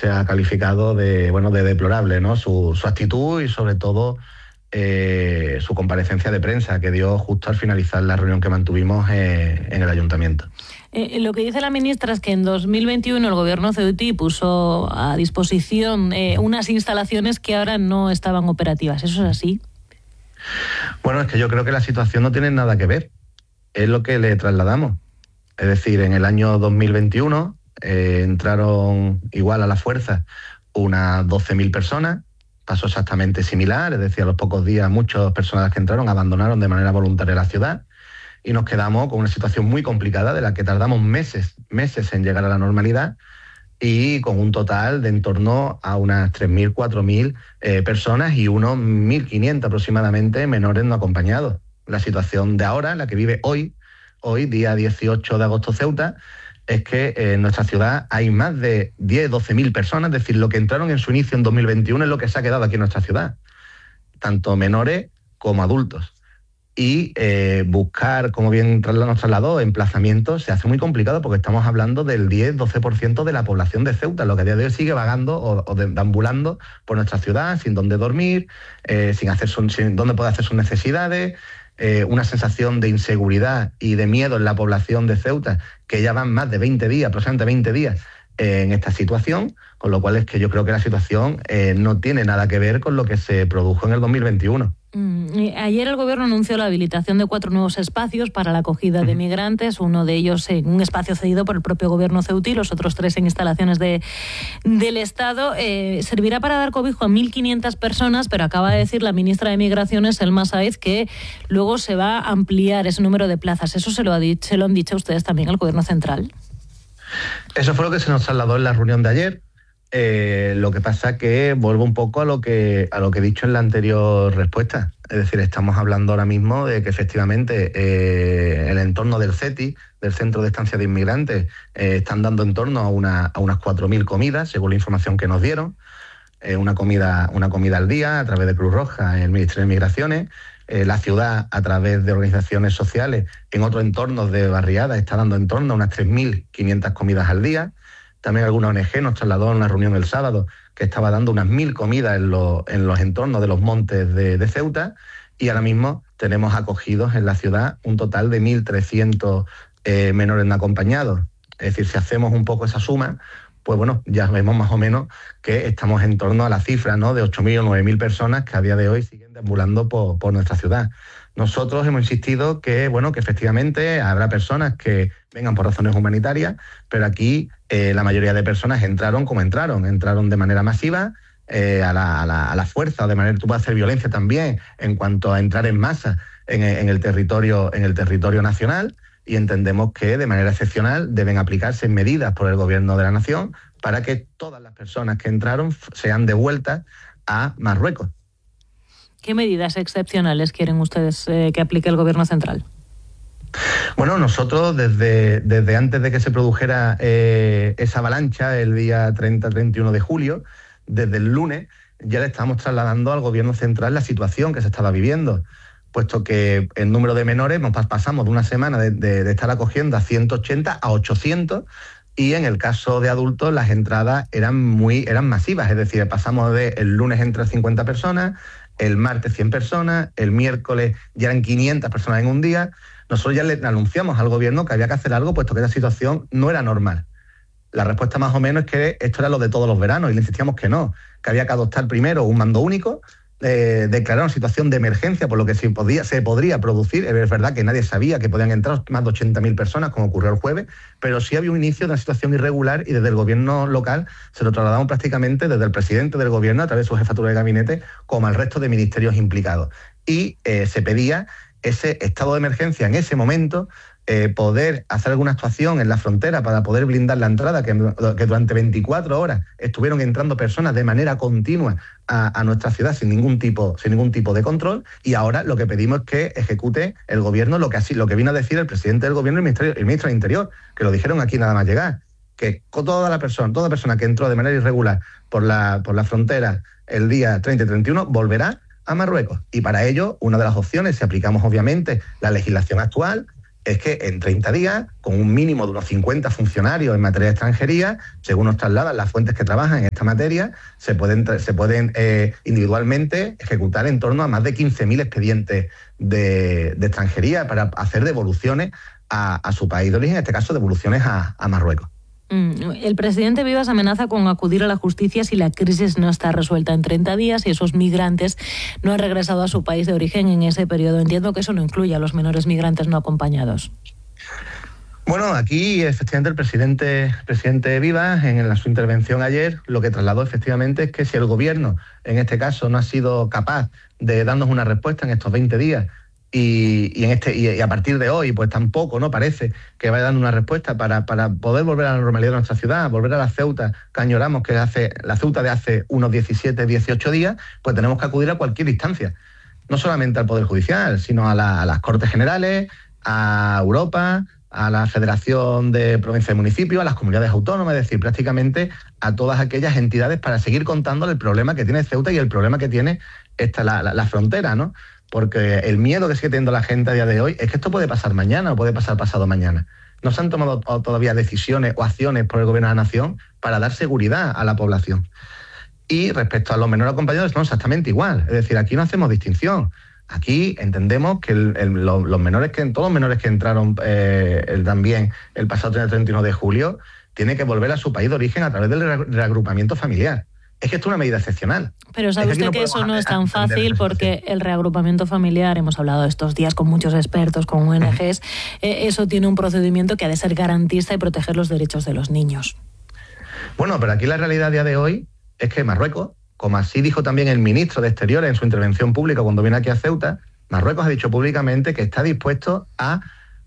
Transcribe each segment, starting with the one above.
se ha calificado de deplorable, ¿no? Su actitud y sobre todo su comparecencia de prensa que dio justo al finalizar la reunión que mantuvimos en el ayuntamiento. Lo que dice la ministra es que en 2021 el gobierno ceutí puso a disposición unas instalaciones que ahora no estaban operativas. ¿Eso es así? Bueno, es que yo creo que la situación no tiene nada que ver. Es lo que le trasladamos. Es decir, en el año 2021 entraron igual a la fuerza unas 12.000 personas. Pasó exactamente similar, es decir, a los pocos días muchas personas que entraron abandonaron de manera voluntaria la ciudad y nos quedamos con una situación muy complicada de la que tardamos meses en llegar a la normalidad y con un total de en torno a unas 3.000, 4.000 personas y unos 1.500 aproximadamente menores no acompañados. La situación de ahora, la que vive hoy, día 18 de agosto Ceuta, es que en nuestra ciudad hay más de 10, 12.000 personas, es decir, lo que entraron en su inicio en 2021 es lo que se ha quedado aquí en nuestra ciudad, tanto menores como adultos. Y buscar, como bien nos trasladó, emplazamientos se hace muy complicado porque estamos hablando del 10-12% de la población de Ceuta, lo que a día de hoy sigue vagando o deambulando por nuestra ciudad sin dónde dormir, sin dónde poder hacer sus necesidades. Una sensación de inseguridad y de miedo en la población de Ceuta, que ya van más de 20 días, aproximadamente 20 días en esta situación, con lo cual es que yo creo que la situación no tiene nada que ver con lo que se produjo en el 2021. Ayer el gobierno anunció la habilitación de 4 nuevos espacios para la acogida de migrantes, uno de ellos en un espacio cedido por el propio gobierno ceutí, los otros 3 en instalaciones del Estado. Servirá para dar cobijo a 1.500 personas, pero acaba de decir la ministra de Migraciones, Elma Sáez, que luego se va a ampliar ese número de plazas. ¿Eso se lo han dicho ustedes también al gobierno central? Eso fue lo que se nos trasladó en la reunión de ayer. Lo que pasa que vuelvo un poco a lo que he dicho en la anterior respuesta. Es decir, estamos hablando ahora mismo de que efectivamente el entorno del CETI, del Centro de Estancia de Inmigrantes, están dando en torno a unas 4.000 comidas, según la información que nos dieron. Una comida al día a través de Cruz Roja en el Ministerio de Migraciones. La ciudad, a través de organizaciones sociales, en otros entornos de barriadas, está dando en torno a unas 3.500 comidas al día. También alguna ONG nos trasladó en una reunión el sábado que estaba dando unas 1.000 comidas en los entornos de los montes de Ceuta, y ahora mismo tenemos acogidos en la ciudad un total de 1.300 menores no acompañados. Es decir, si hacemos un poco esa suma, pues bueno, ya vemos más o menos que estamos en torno a la cifra, ¿no?, de 8.000 o 9.000 personas que a día de hoy siguen deambulando por nuestra ciudad. Nosotros hemos insistido que efectivamente habrá personas que vengan por razones humanitarias, pero aquí la mayoría de personas entraron de manera masiva, a la fuerza, o de manera que tú puedes hacer violencia también en cuanto a entrar en masa en el territorio nacional, y entendemos que de manera excepcional deben aplicarse medidas por el Gobierno de la Nación para que todas las personas que entraron sean devueltas a Marruecos. ¿Qué medidas excepcionales quieren ustedes que aplique el Gobierno central? Bueno, nosotros desde antes de que se produjera esa avalancha el día 30-31 de julio, desde el lunes, ya le estábamos trasladando al Gobierno central la situación que se estaba viviendo, puesto que el número de menores pasamos de una semana de estar acogiendo a 180 a 800, y en el caso de adultos las entradas eran masivas, es decir, pasamos el lunes entre 50 personas, el martes 100 personas, el miércoles ya eran 500 personas en un día. Nosotros ya le anunciamos al gobierno que había que hacer algo, puesto que la situación no era normal. La respuesta más o menos es que esto era lo de todos los veranos, y le insistíamos que no, que había que adoptar primero un mando único, declarar una situación de emergencia por lo que se podría producir. Es verdad que nadie sabía que podían entrar más de 80.000 personas, como ocurrió el jueves, pero sí había un inicio de una situación irregular, y desde el gobierno local se lo trasladamos prácticamente desde el presidente del gobierno a través de su jefatura de gabinete, como al resto de ministerios implicados. Y se pedía ese estado de emergencia en ese momento, poder hacer alguna actuación en la frontera para poder blindar la entrada, que durante 24 horas estuvieron entrando personas de manera continua a nuestra ciudad sin ningún tipo de control. Y ahora lo que pedimos es que ejecute el gobierno lo que vino a decir el presidente del gobierno y el ministro del Interior, que lo dijeron aquí nada más llegar, que toda persona que entró de manera irregular por la frontera el día 30 y 31 volverá a Marruecos. Y para ello, una de las opciones, si aplicamos obviamente la legislación actual, es que en 30 días, con un mínimo de unos 50 funcionarios en materia de extranjería, según nos trasladan las fuentes que trabajan en esta materia, se pueden individualmente ejecutar en torno a más de 15.000 expedientes de extranjería para hacer devoluciones a su país de origen, en este caso devoluciones a Marruecos. El presidente Vivas amenaza con acudir a la justicia si la crisis no está resuelta en 30 días y esos migrantes no han regresado a su país de origen en ese periodo. Entiendo que eso no incluye a los menores migrantes no acompañados. Bueno, aquí efectivamente el presidente Vivas, en su intervención ayer, lo que trasladó efectivamente es que si el gobierno, en este caso, no ha sido capaz de darnos una respuesta en estos 20 días, y a partir de hoy, pues tampoco, ¿no? Parece que vaya dando una respuesta para poder volver a la normalidad de nuestra ciudad, volver a la Ceuta que añoramos, que hace la Ceuta de hace unos 17, 18 días, pues tenemos que acudir a cualquier instancia. No solamente al Poder Judicial, sino a las Cortes Generales, a Europa, a la Federación de Provincias y Municipios, a las comunidades autónomas, es decir, prácticamente a todas aquellas entidades para seguir contándole el problema que tiene Ceuta y el problema que tiene la frontera, ¿no? Porque el miedo que sigue teniendo la gente a día de hoy es que esto puede pasar mañana o puede pasar pasado mañana. No se han tomado todavía decisiones o acciones por el Gobierno de la Nación para dar seguridad a la población. Y respecto a los menores acompañados, no, exactamente igual. Es decir, aquí no hacemos distinción. Aquí entendemos que todos los menores que entraron también el pasado 31 de julio, tienen que volver a su país de origen a través del reagrupamiento familiar. Es que esto es una medida excepcional. Pero sabe usted que eso no es tan fácil porque el reagrupamiento familiar, hemos hablado estos días con muchos expertos, con ONGs, eso tiene un procedimiento que ha de ser garantista y proteger los derechos de los niños. Bueno, pero aquí la realidad a día de hoy es que Marruecos, como así dijo también el ministro de Exteriores en su intervención pública cuando viene aquí a Ceuta, Marruecos ha dicho públicamente que está dispuesto a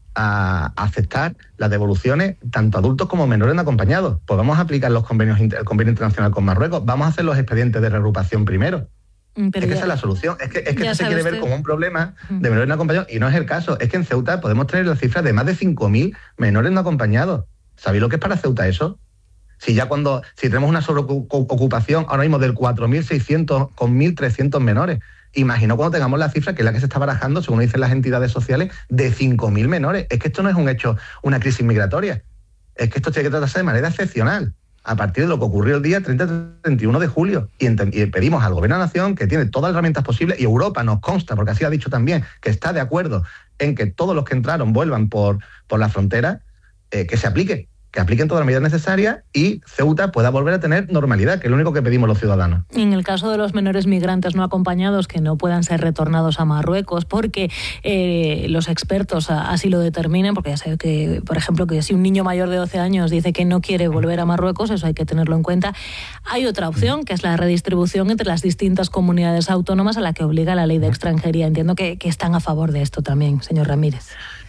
aceptar las devoluciones tanto adultos como menores no acompañados. Pues vamos a aplicar el convenio internacional con Marruecos, vamos a hacer los expedientes de reagrupación primero. Pero es que esa es la solución. Es que esto se quiere ver como un problema de menores no acompañados y no es el caso. Es que en Ceuta podemos tener la cifra de más de 5.000 menores no acompañados. ¿Sabéis lo que es para Ceuta eso? Si tenemos una sobreocupación ahora mismo del 4.600 con 1.300 menores. Imagino cuando tengamos la cifra, que es la que se está barajando, según dicen las entidades sociales, de 5.000 menores. Es que esto no es un hecho, una crisis migratoria. Es que esto tiene que tratarse de manera excepcional, a partir de lo que ocurrió el día 30-31 de julio. Y pedimos al Gobierno de la Nación, que tiene todas las herramientas posibles, y Europa nos consta, porque así ha dicho también, que está de acuerdo en que todos los que entraron vuelvan por la frontera, que se aplique. Que apliquen todas las medidas necesarias y Ceuta pueda volver a tener normalidad, que es lo único que pedimos los ciudadanos. En el caso de los menores migrantes no acompañados que no puedan ser retornados a Marruecos porque los expertos así lo determinen, porque ya sé que, por ejemplo, que si un niño mayor de 12 años dice que no quiere volver a Marruecos, eso hay que tenerlo en cuenta. Hay otra opción, que es la redistribución entre las distintas comunidades autónomas a la que obliga la ley de extranjería. Entiendo que están a favor de esto también, señor Ramírez.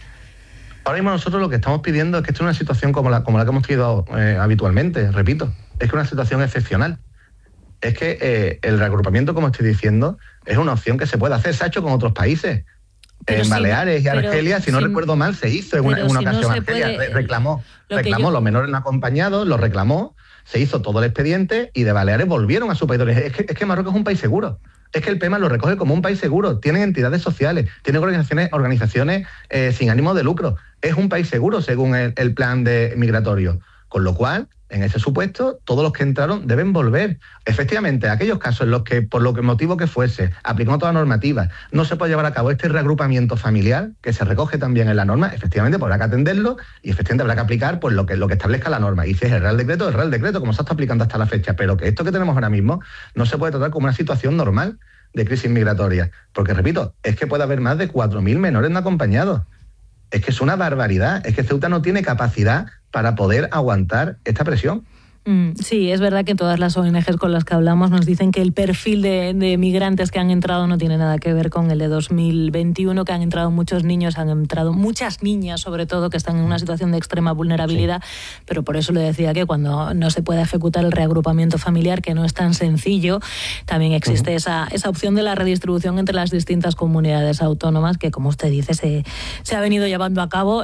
Ahora mismo nosotros lo que estamos pidiendo es que esto es una situación como la que hemos tenido habitualmente, repito, es que una situación excepcional. Es que el reagrupamiento, como estoy diciendo, es una opción que se puede hacer, se ha hecho con otros países. En Baleares y Argelia, si no recuerdo mal, se hizo en una ocasión. Argelia reclamó los menores no acompañados, los reclamó, se hizo todo el expediente y de Baleares volvieron a su país de origen. Es que Marruecos es un país seguro. Es que el PEMA lo recoge como un país seguro. Tienen entidades sociales, tienen organizaciones sin ánimo de lucro. Es un país seguro según el plan migratorio. Con lo cual, en ese supuesto, todos los que entraron deben volver. Efectivamente, aquellos casos en los que, por lo que motivo que fuese, aplicando toda la normativa, no se puede llevar a cabo este reagrupamiento familiar, que se recoge también en la norma, efectivamente habrá que atenderlo y efectivamente habrá que aplicar pues, lo que establezca la norma. Y si es el Real Decreto, como se está aplicando hasta la fecha. Pero que esto que tenemos ahora mismo no se puede tratar como una situación normal de crisis migratoria. Porque, repito, es que puede haber más de 4.000 menores no acompañados. Es que es una barbaridad. Es que Ceuta no tiene capacidad para poder aguantar esta presión. Sí, es verdad que todas las ONGs con las que hablamos nos dicen que el perfil de migrantes que han entrado no tiene nada que ver con el de 2021, que han entrado muchos niños, han entrado muchas niñas, sobre todo, que están en una situación de extrema vulnerabilidad, sí. Pero por eso le decía que cuando no se puede ejecutar el reagrupamiento familiar, que no es tan sencillo, también existe esa opción de la redistribución entre las distintas comunidades autónomas que, como usted dice, se ha venido llevando a cabo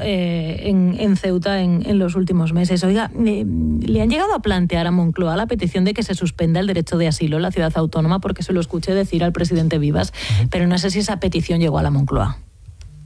en Ceuta en los últimos meses. Oiga, ¿le han llegado a plantear a Moncloa la petición de que se suspenda el derecho de asilo en la ciudad autónoma? Porque se lo escuché decir al presidente Vivas, pero no sé si esa petición llegó a la Moncloa.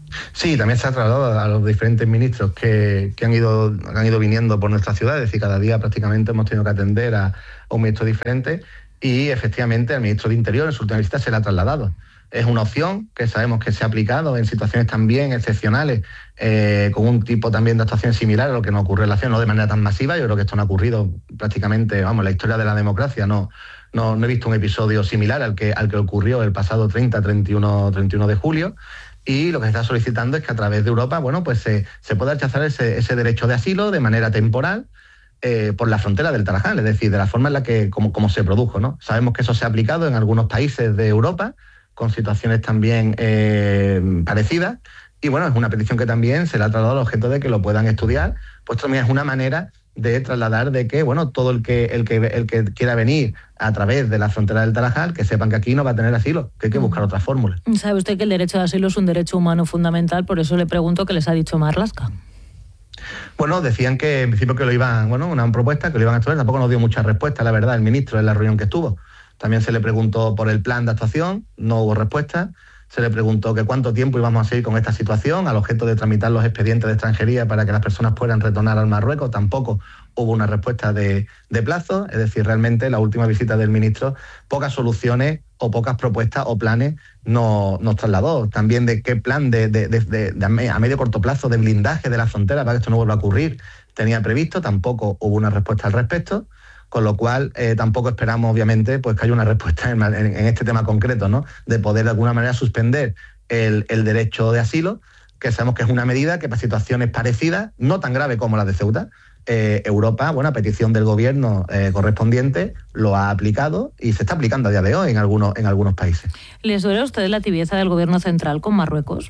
Sí, también se ha trasladado a los diferentes ministros que han ido viniendo por nuestra ciudad, es decir, cada día prácticamente hemos tenido que atender a un ministro diferente y efectivamente al ministro de Interior en su última visita se le ha trasladado. Es una opción que sabemos que se ha aplicado en situaciones también excepcionales, con un tipo también de actuación similar a lo que no ocurre en la ciudad, no de manera tan masiva. Yo creo que esto no ha ocurrido prácticamente, en la historia de la democracia. No he visto un episodio similar al que ocurrió el pasado 31 de julio. Y lo que se está solicitando es que a través de Europa, pues se pueda rechazar ese derecho de asilo de manera temporal por la frontera del Tarajal, es decir, de la forma en la que como se produjo, ¿no? Sabemos que eso se ha aplicado en algunos países de Europa, con situaciones también parecidas, y es una petición que también se le ha trasladado al objeto de que lo puedan estudiar, pues también es una manera de trasladar de que, todo el que quiera venir a través de la frontera del Tarajal, que sepan que aquí no va a tener asilo, que hay que buscar otras fórmulas. Sabe usted que el derecho de asilo es un derecho humano fundamental, por eso le pregunto qué les ha dicho Marlaska. Decían que en principio que lo iban, una propuesta que lo iban a estudiar, tampoco nos dio mucha respuesta, la verdad, el ministro en la reunión que estuvo. También se le preguntó por el plan de actuación, no hubo respuesta. Se le preguntó que cuánto tiempo íbamos a seguir con esta situación, al objeto de tramitar los expedientes de extranjería para que las personas puedan retornar al Marruecos. Tampoco hubo una respuesta de plazo. Es decir, realmente la última visita del ministro, pocas soluciones o pocas propuestas o planes nos trasladó. También de qué plan a medio corto plazo de blindaje de la frontera para que esto no vuelva a ocurrir tenía previsto. Tampoco hubo una respuesta al respecto. Con lo cual tampoco esperamos, obviamente, que haya una respuesta en este tema concreto, ¿no? De poder de alguna manera suspender el derecho de asilo, que sabemos que es una medida que para situaciones parecidas, no tan grave como la de Ceuta, Europa, a petición del gobierno correspondiente, lo ha aplicado y se está aplicando a día de hoy en algunos países. ¿Les duele a ustedes la tibieza del gobierno central con Marruecos?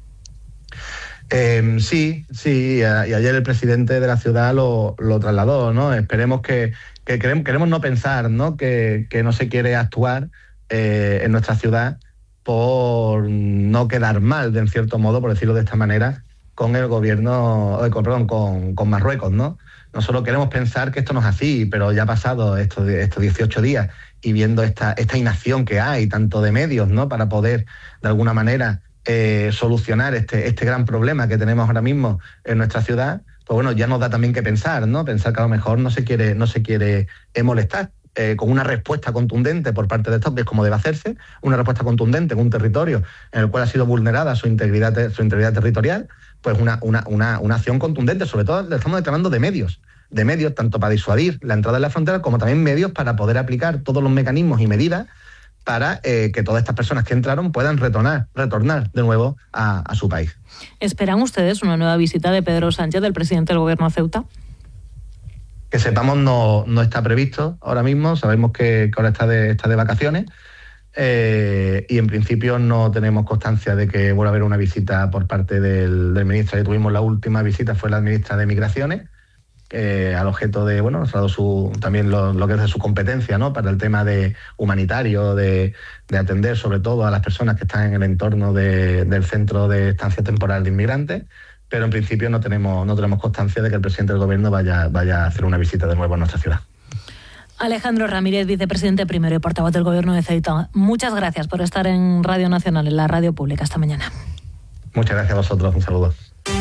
Sí, y ayer el presidente de la ciudad lo trasladó, ¿no? Esperemos queremos no pensar, ¿no? Que no se quiere actuar en nuestra ciudad por no quedar mal, en cierto modo, por decirlo de esta manera, con el gobierno, con Marruecos, ¿no? Nosotros queremos pensar que esto no es así, pero ya ha pasado estos 18 días y viendo esta inacción que hay, tanto de medios, ¿no? Para poder, de alguna manera, solucionar este gran problema que tenemos ahora mismo en nuestra ciudad, pues ya nos da también que pensar, ¿no? Pensar que a lo mejor no se quiere molestar con una respuesta contundente por parte de estos, que es como debe hacerse, una respuesta contundente en un territorio en el cual ha sido vulnerada su integridad territorial, pues una acción contundente. Sobre todo le estamos declarando de medios, tanto para disuadir la entrada en la frontera como también medios para poder aplicar todos los mecanismos y medidas para que todas estas personas que entraron puedan retornar de nuevo a su país. ¿Esperan ustedes una nueva visita de Pedro Sánchez, del presidente del gobierno a Ceuta? Que sepamos, no está previsto ahora mismo. Sabemos que ahora está de vacaciones y en principio no tenemos constancia de que vuelva a haber una visita por parte del ministro. Ya tuvimos la última visita, fue la ministra de Migraciones, al objeto de, nos ha dado también lo que es de su competencia, ¿no? Para el tema de humanitario, de atender sobre todo a las personas que están en el entorno del centro de estancia temporal de inmigrantes, pero en principio no tenemos constancia de que el presidente del gobierno vaya a hacer una visita de nuevo a nuestra ciudad. Alejandro Ramírez, vicepresidente primero y portavoz del gobierno de Ceuta, muchas gracias por estar en Radio Nacional, en la radio pública, esta mañana. Muchas gracias a vosotros, un saludo.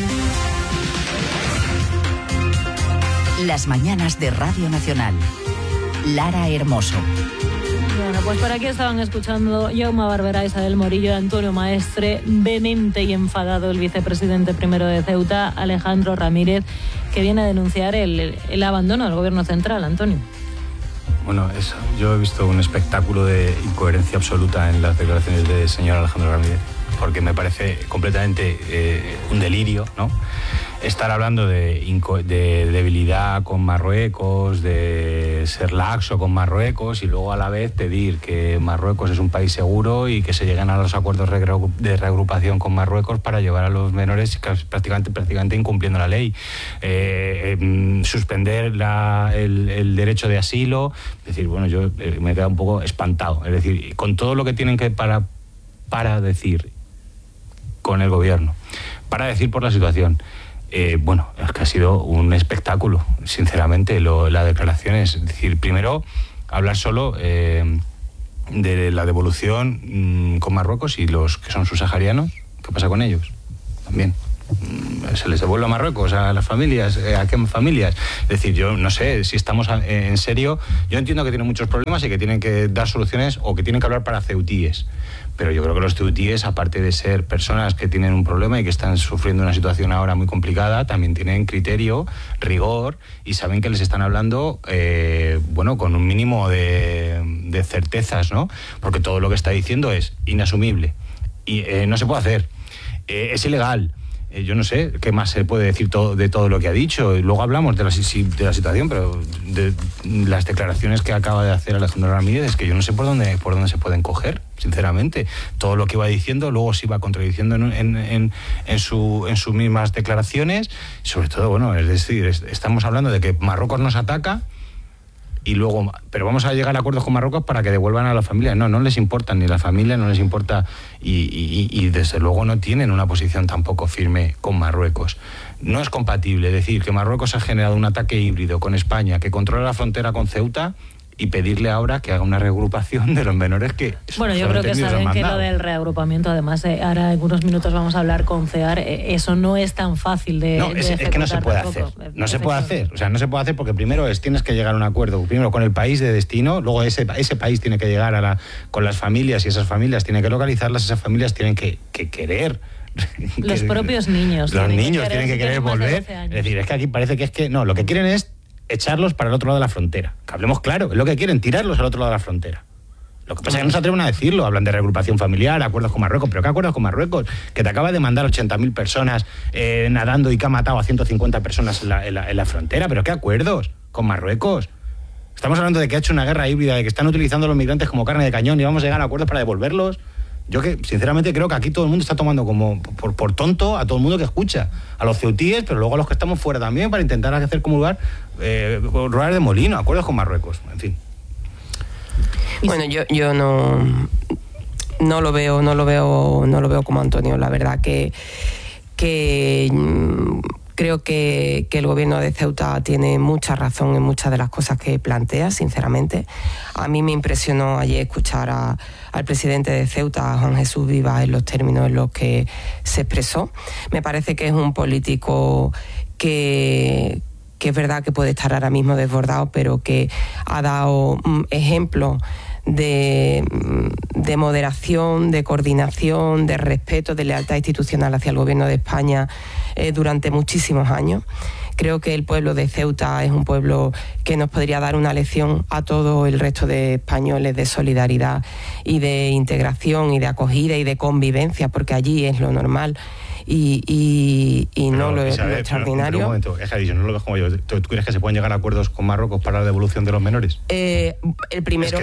Las mañanas de Radio Nacional. Lara Hermoso. Bueno, pues por aquí estaban escuchando Jaume Barberá, Isabel Morillo, Antonio Maestre, vehemente y enfadado el vicepresidente primero de Ceuta, Alejandro Ramírez, que viene a denunciar el abandono del gobierno central. Antonio. Bueno, yo he visto un espectáculo de incoherencia absoluta en las declaraciones del señor Alejandro Ramírez, porque me parece completamente un delirio, ¿no? Estar hablando de debilidad con Marruecos, de ser laxo con Marruecos y luego a la vez pedir que Marruecos es un país seguro y que se lleguen a los acuerdos de reagrupación con Marruecos para llevar a los menores prácticamente incumpliendo la ley. Suspender el derecho de asilo. Es decir, yo me he quedado un poco espantado. Es decir, con todo lo que tienen que para decir con el gobierno, para decir por la situación. Es que ha sido un espectáculo, sinceramente, las declaraciones. Es decir, primero, hablar solo de la devolución con Marruecos y los que son subsaharianos. ¿Qué pasa con ellos? también. Se les devuelve a Marruecos, a las familias, ¿a qué familias? Es decir, yo no sé, si estamos en serio, yo entiendo que tienen muchos problemas y que tienen que dar soluciones o que tienen que hablar para ceutíes, pero yo creo que los ceutíes, aparte de ser personas que tienen un problema y que están sufriendo una situación ahora muy complicada, también tienen criterio, rigor y saben que les están hablando, con un mínimo de certezas, ¿no? Porque todo lo que está diciendo es inasumible y no se puede hacer, es ilegal. Yo no sé qué más se puede decir de todo lo que ha dicho. Luego hablamos de la situación, pero de las declaraciones que acaba de hacer Alejandro Ramírez es que yo no sé por dónde se pueden coger, sinceramente. Todo lo que iba diciendo luego se iba contradiciendo en sus mismas declaraciones. Sobre todo, es decir, estamos hablando de que Marruecos nos ataca y luego, pero vamos a llegar a acuerdos con Marruecos para que devuelvan a las familias. No les importa ni la familia, no les importa y desde luego no tienen una posición tampoco firme con Marruecos. No es compatible decir que Marruecos ha generado un ataque híbrido con España, que controla la frontera con Ceuta, y pedirle ahora que haga una reagrupación de los menores que... Bueno, yo creo que saben que lo del reagrupamiento, además, ahora en unos minutos vamos a hablar con CEAR, eso no es tan fácil de es que no se puede hacer. No se puede hacer. O sea, no se puede hacer porque primero tienes que llegar a un acuerdo, primero con el país de destino, luego ese país tiene que llegar con las familias y esas familias tienen que localizarlas, esas familias tienen que querer... Los propios niños. Los niños tienen que querer volver. Es decir, es que aquí parece que lo que quieren es echarlos para el otro lado de la frontera. Que hablemos claro, es lo que quieren, tirarlos al otro lado de la frontera. Lo que pasa es que no se atreven a decirlo, hablan de reagrupación familiar, acuerdos con Marruecos, pero ¿qué acuerdos con Marruecos? Que te acaba de mandar 80.000 personas nadando y que ha matado a 150 personas en la frontera, pero ¿qué acuerdos con Marruecos? Estamos hablando de que ha hecho una guerra híbrida, de que están utilizando a los migrantes como carne de cañón y vamos a llegar a acuerdos para devolverlos. Yo que sinceramente creo que aquí todo el mundo está tomando como por tonto a todo el mundo que escucha, a los ceutíes, pero luego a los que estamos fuera también, para intentar hacer comulgar ruedas de molino, acuerdos con Marruecos, en fin. Bueno, yo no lo veo como Antonio, la verdad que creo que el gobierno de Ceuta tiene mucha razón en muchas de las cosas que plantea, sinceramente. A mí me impresionó ayer escuchar al presidente de Ceuta, a Juan Jesús Vivas, en los términos en los que se expresó. Me parece que es un político que es verdad que puede estar ahora mismo desbordado, pero que ha dado ejemplo de moderación, de coordinación, de respeto, de lealtad institucional hacia el gobierno de España durante muchísimos años. Creo que el pueblo de Ceuta es un pueblo que nos podría dar una lección a todo el resto de españoles de solidaridad y de integración y de acogida y de convivencia, porque allí es lo normal. Y no lo extraordinario. Un momento, no lo ves como yo. ¿Tú crees que se pueden llegar a acuerdos con Marruecos para la devolución de los menores? El primero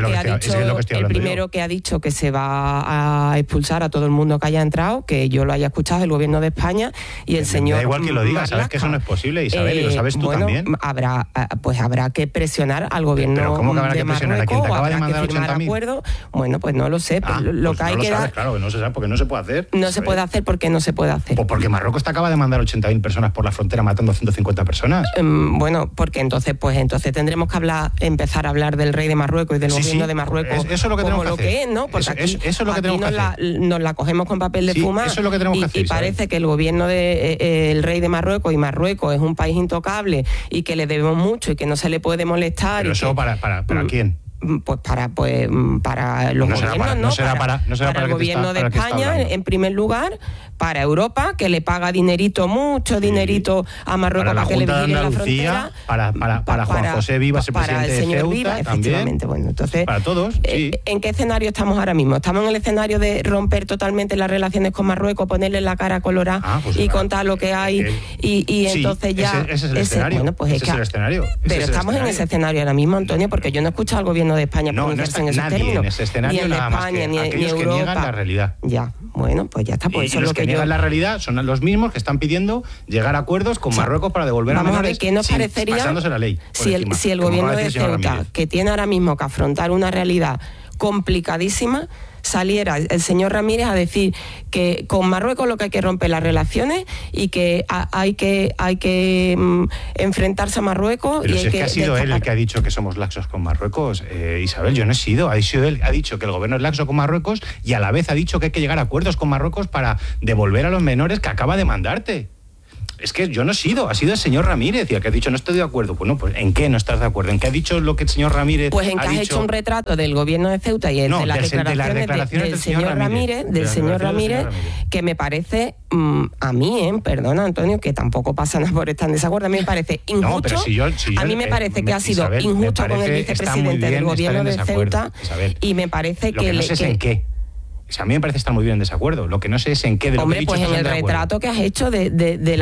que ha dicho que se va a expulsar a todo el mundo que haya entrado, que yo lo haya escuchado, el gobierno de España y el señor. Da igual que lo diga, sabes que eso no es posible, Isabel, y lo sabes tú también. Habrá que presionar al gobierno de Marruecos, habrá que firmar acuerdos. Bueno, pues no lo sé. Lo que hay que dar. Claro, que no se sabe porque no se puede hacer. No se puede hacer porque no se puede hacer. Pues porque Marruecos te acaba de mandar 80.000 personas por la frontera matando a 150 personas. Bueno, porque entonces tendremos que empezar a hablar del rey de Marruecos y del gobierno de Marruecos. Eso es lo que tenemos que hacer. Que es, ¿no? Porque eso es lo que tenemos que hacer. Nos la cogemos con papel de fumar. Eso es lo que tenemos que hacer. Y parece que el gobierno el rey de Marruecos y Marruecos es un país intocable y que le debemos mucho y que no se le puede molestar. Pero eso para quién. Pues para los gobiernos, ¿no? Para el gobierno de España, en primer lugar, para Europa, que le paga mucho dinerito a Marruecos para que le vigilen la frontera. Para Juan José Vivas, el presidente de Ceuta, Viva, efectivamente. Bueno, entonces, para todos, sí. ¿En qué escenario estamos ahora mismo? ¿Estamos en el escenario de romper totalmente las relaciones con Marruecos, ponerle la cara colorada y contar lo que hay y entonces ya... Ese es el escenario. Bueno, pues ese es el escenario. Pero estamos en ese escenario ahora mismo, Antonio, porque yo no he escuchado al gobierno de España pronunciarse en esos términos. En ese escenario, ni en nada España, ni aquellos Europa. Que niegan la realidad. Ya, bueno, pues ya está. Pues y los que niegan la realidad son los mismos que están pidiendo llegar a acuerdos con Marruecos para devolver a menores. Vamos a ver, ¿qué nos parecería pasándose la ley? Si el gobierno de Ceuta, que tiene ahora mismo que afrontar una realidad complicadísima, saliera el señor Ramírez a decir que con Marruecos lo que hay que romper las relaciones y que hay que enfrentarse a Marruecos. Pero y si es que ha sido él el que ha dicho que somos laxos con Marruecos, Isabel, yo no he sido. Ha sido él, ha dicho que el gobierno es laxo con Marruecos y a la vez ha dicho que hay que llegar a acuerdos con Marruecos para devolver a los menores que acaba de mandarte. Es que yo no he sido, ha sido el señor Ramírez y el que ha dicho no estoy de acuerdo. Bueno, pues ¿en qué no estás de acuerdo? ¿En qué ha dicho lo que el señor Ramírez Pues en que ha has dicho? hecho un retrato del gobierno de Ceuta y de las declaraciones del señor Ramírez, que me parece, a mí, perdona Antonio, que tampoco pasa nada por estar en desacuerdo, a mí me parece injusto. No, pero a mí me parece que ha sido Isabel, injusto con el vicepresidente del gobierno de Ceuta, Isabel, y me parece que no sé es en qué. O sea, a mí me parece estar muy bien en desacuerdo. Lo que no sé es en qué de lo que he dicho. Hombre, pues en el retrato que has hecho de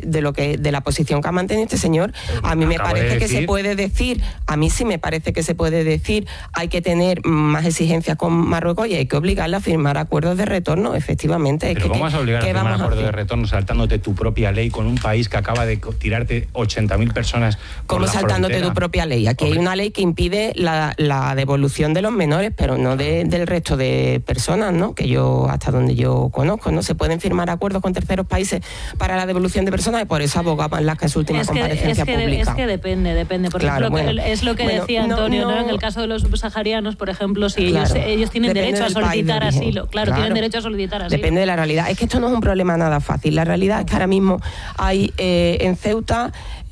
la posición que ha mantenido este señor, a mí me parece que se puede decir, a mí sí me parece que se puede decir, hay que tener más exigencias con Marruecos y hay que obligarle a firmar acuerdos de retorno, efectivamente. Pero ¿cómo vas a obligar a firmar acuerdos de retorno saltándote tu propia ley con un país que acaba de tirarte 80.000 personas por la saltándote frontera? Tu propia ley? Aquí hay una ley que impide la devolución de los menores, pero no del resto de personas, ¿no? Que yo, hasta donde yo conozco, ¿no? Se pueden firmar acuerdos con terceros países para la devolución de personas y por eso abogaba en su última comparecencia pública. Es que depende, porque claro, es lo que decía Antonio, ¿no? En el caso de los subsaharianos, por ejemplo, si ellos tienen derecho a solicitar asilo, tienen derecho a solicitar asilo. Depende de la realidad. Es que esto no es un problema nada fácil. La realidad es que ahora mismo hay en Ceuta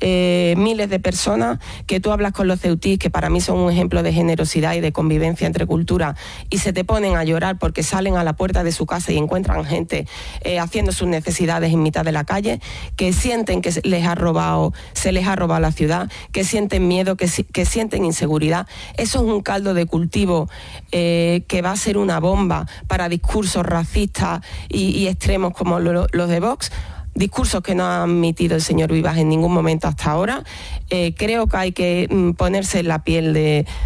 miles de personas que tú hablas con los ceutíes, que para mí son un ejemplo de generosidad y de convivencia entre culturas, y se te ponen a llorar porque salen a la puerta de su casa y encuentran gente haciendo sus necesidades en mitad de la calle, que sienten que se les ha robado la ciudad, que sienten miedo, que sienten inseguridad. Eso es un caldo de cultivo que va a ser una bomba para discursos racistas y extremos como los de Vox. Discursos que no ha admitido el señor Vivas en ningún momento hasta ahora. Creo que hay que ponerse en la piel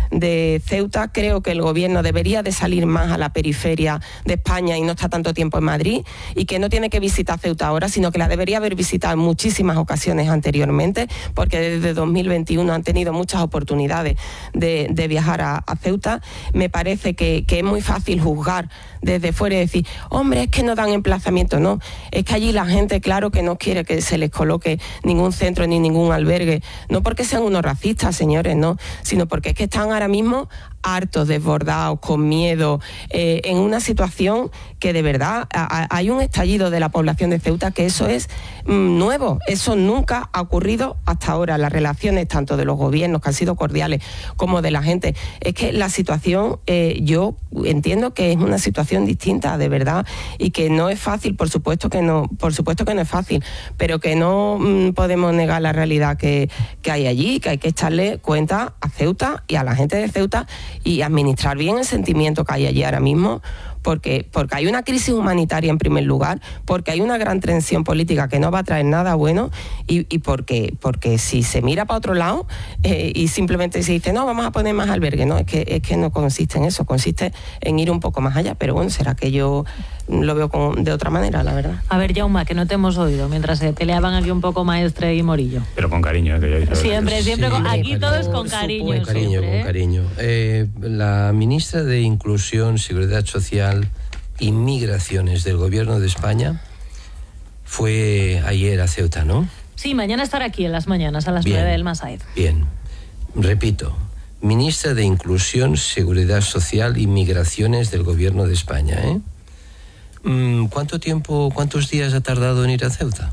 de Ceuta. Creo que el gobierno debería de salir más a la periferia de España y no estar tanto tiempo en Madrid, y que no tiene que visitar Ceuta ahora, sino que la debería haber visitado en muchísimas ocasiones anteriormente, porque desde 2021 han tenido muchas oportunidades de viajar a Ceuta. Me parece que es muy fácil juzgar desde fuera y decir, hombre, es que no dan emplazamiento. No, es que allí la gente, claro que no quiere que se les coloque ningún centro ni ningún albergue, no porque sean unos racistas, señores, no, sino porque es que están ahora mismo hartos, desbordados, con miedo, en una situación que de verdad hay un estallido de la población de Ceuta, que eso es nuevo, eso nunca ha ocurrido hasta ahora. Las relaciones tanto de los gobiernos, que han sido cordiales, como de la gente, es que la situación, yo entiendo que es una situación distinta, de verdad, y que no es fácil, por supuesto que no es fácil, pero que no podemos negar la realidad que hay allí, que hay que echarle cuenta a Ceuta y a la gente de Ceuta y administrar bien el sentimiento que hay allí ahora mismo, porque hay una crisis humanitaria en primer lugar, porque hay una gran tensión política que no va a traer nada bueno, y porque si se mira para otro lado y simplemente se dice, no, vamos a poner más albergues, no, es que no consiste en eso, consiste en ir un poco más allá, pero bueno, será que yo lo veo de otra manera, la verdad. A ver, Jaume, que no te hemos oído mientras se peleaban aquí un poco Maestre y Morillo. Pero con cariño, que yo siempre, sí, aquí todos con cariño. Con cariño. La ministra de Inclusión, Seguridad Social y Migraciones del Gobierno de España fue ayer a Ceuta, ¿no? Sí, mañana estará aquí en las mañanas a las 9 del Masaid. Bien, repito, ministra de Inclusión, Seguridad Social y Migraciones del Gobierno de España, ¿eh? ¿Cuántos días ha tardado en ir a Ceuta?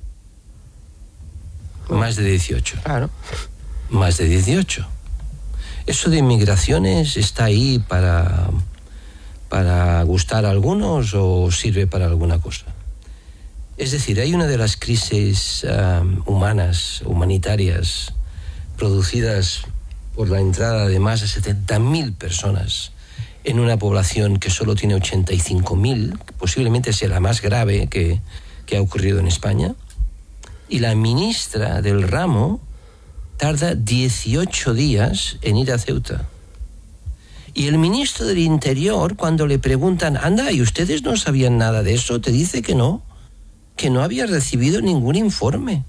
Más de 18. Claro. Más de 18. ¿Eso de inmigraciones está ahí para gustar a algunos o sirve para alguna cosa? Es decir, hay una de las crisis humanitarias producidas por la entrada de más de 70.000 personas en una población que solo tiene 85.000, que posiblemente sea la más grave que ha ocurrido en España, y la ministra del ramo tarda 18 días en ir a Ceuta. Y el ministro del Interior, cuando le preguntan, anda, ¿y ustedes no sabían nada de eso?, te dice que no había recibido ningún informe.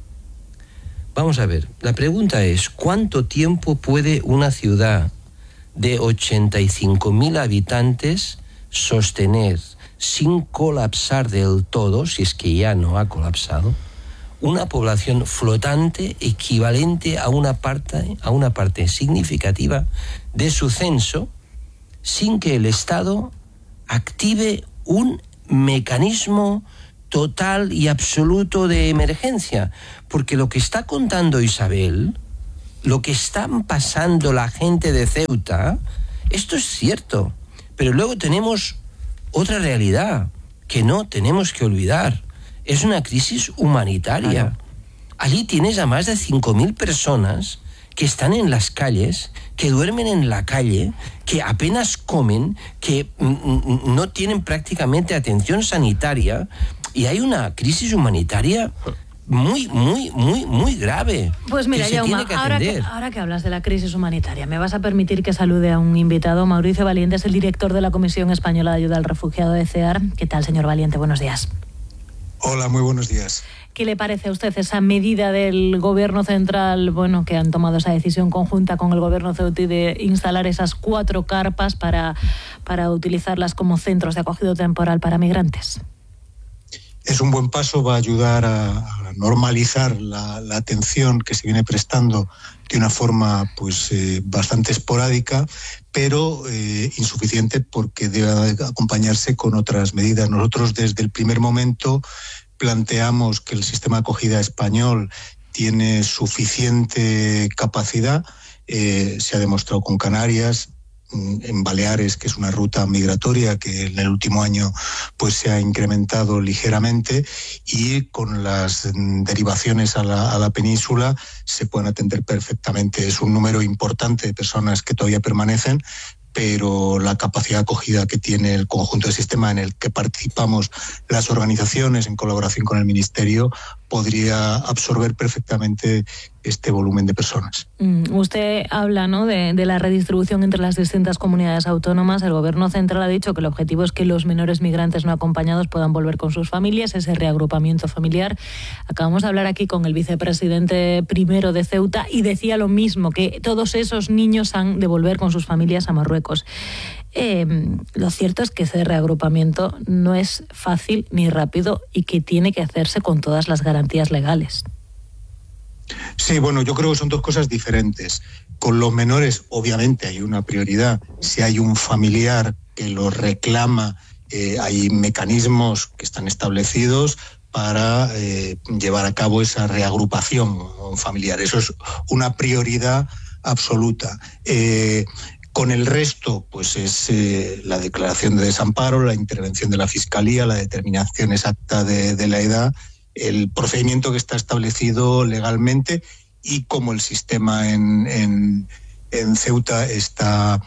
Vamos a ver, la pregunta es, ¿cuánto tiempo puede una ciudad de 85.000 habitantes sostener, sin colapsar del todo, si es que ya no ha colapsado, una población flotante equivalente a una parte significativa de su censo, sin que el Estado active un mecanismo total y absoluto de emergencia. Porque lo que está contando Isabel, lo que están pasando la gente de Ceuta, esto es cierto, pero luego tenemos otra realidad que no tenemos que olvidar. Es una crisis humanitaria. Claro. Allí tienes a más de 5.000 personas que están en las calles, que duermen en la calle, que apenas comen, que no tienen prácticamente atención sanitaria, y hay una crisis humanitaria muy grave. Pues mira, Jaume, ahora que hablas de la crisis humanitaria, me vas a permitir que salude a un invitado. Mauricio Valiente es el director de la Comisión Española de Ayuda al Refugiado de CEAR. ¿Qué tal, señor Valiente? Buenos días. Hola, muy buenos días. ¿Qué le parece a usted esa medida del Gobierno central, que han tomado esa decisión conjunta con el Gobierno ceutí de instalar esas 4 carpas para utilizarlas como centros de acogida temporal para migrantes? Es un buen paso, va a ayudar a normalizar la atención que se viene prestando de una forma bastante esporádica, pero insuficiente, porque debe acompañarse con otras medidas. Nosotros desde el primer momento planteamos que el sistema de acogida español tiene suficiente capacidad. Se ha demostrado con Canarias, en Baleares, que es una ruta migratoria que en el último año se ha incrementado ligeramente, y con las derivaciones a la península se pueden atender perfectamente. Es un número importante de personas que todavía permanecen, pero la capacidad de acogida que tiene el conjunto del sistema, en el que participamos las organizaciones en colaboración con el Ministerio, podría absorber perfectamente este volumen de personas. Usted habla, de la redistribución entre las distintas comunidades autónomas. El Gobierno central ha dicho que el objetivo es que los menores migrantes no acompañados puedan volver con sus familias, ese reagrupamiento familiar. Acabamos de hablar aquí con el vicepresidente primero de Ceuta y decía lo mismo, que todos esos niños han de volver con sus familias a Marruecos. Lo cierto es que ese reagrupamiento no es fácil ni rápido y que tiene que hacerse con todas las garantías legales. Sí, yo creo que son dos cosas diferentes. Con los menores, obviamente, hay una prioridad. Si hay un familiar que lo reclama, hay mecanismos que están establecidos para llevar a cabo esa reagrupación familiar. Eso es una prioridad absoluta. Con el resto, es la declaración de desamparo, la intervención de la Fiscalía, la determinación exacta de la edad, el procedimiento que está establecido legalmente, y como el sistema en Ceuta está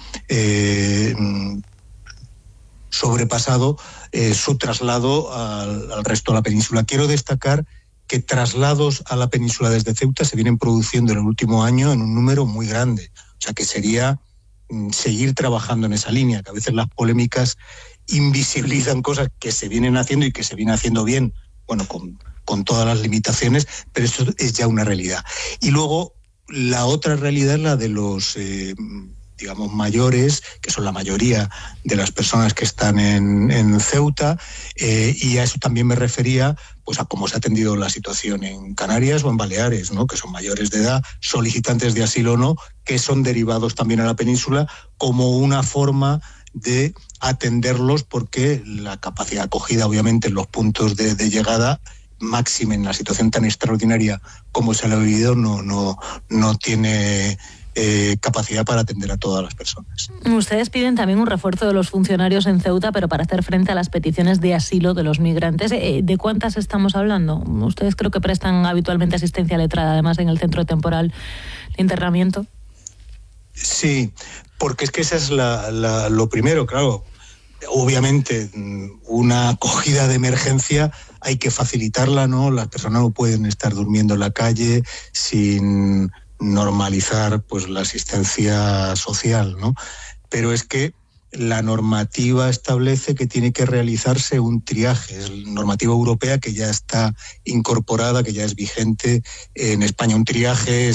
sobrepasado, su traslado al resto de la península. Quiero destacar que traslados a la península desde Ceuta se vienen produciendo en el último año en un número muy grande. O sea que sería seguir trabajando en esa línea, que a veces las polémicas invisibilizan cosas que se vienen haciendo y que se viene haciendo bien, con todas las limitaciones, pero esto es ya una realidad. Y luego la otra realidad es la de los mayores, que son la mayoría de las personas que están en Ceuta, y a eso también me refería, a cómo se ha atendido la situación en Canarias o en Baleares, que son mayores de edad, solicitantes de asilo o no, que son derivados también a la península, como una forma de atenderlos, porque la capacidad de acogida, obviamente, en los puntos de llegada, máxima en la situación tan extraordinaria como se ha vivido, no tiene capacidad para atender a todas las personas. Ustedes piden también un refuerzo de los funcionarios en Ceuta, pero para hacer frente a las peticiones de asilo de los migrantes. ¿De cuántas estamos hablando? Ustedes creo que prestan habitualmente asistencia letrada, además en el centro temporal de internamiento. Sí, porque es que esa es lo primero, claro. Obviamente, una acogida de emergencia hay que facilitarla, ¿no? Las personas no pueden estar durmiendo en la calle sin normalizar la asistencia social, ¿no? Pero es que la normativa establece que tiene que realizarse un triaje. Es la normativa europea que ya está incorporada, que ya es vigente en España. Un triaje es